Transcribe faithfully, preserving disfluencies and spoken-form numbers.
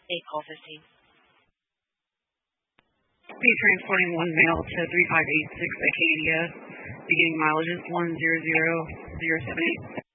eight call fifteen. Be transporting one male to three five eight six Acadia, beginning mileage is one zero zero zero seven eight.